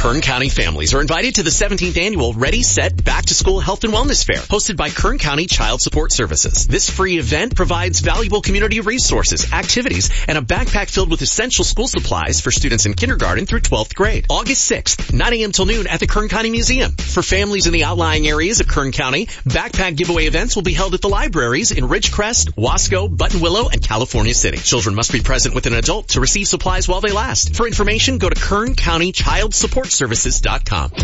Kern County families are invited to the 17th annual Ready, Set, Back to School Health and Wellness Fair, hosted by Kern County Child Support Services. This free event provides valuable community resources, activities, and a backpack filled with essential school supplies for students in kindergarten through 12th grade. August 6th, 9 a.m. till noon at the Kern County Museum. For families in the outlying areas of Kern County, backpack giveaway events will be held at the libraries in Ridgecrest, Wasco, Buttonwillow, and California City. Children must be present with an adult to receive supplies while they last. For information, go to KernCountyChildSupportServices.com.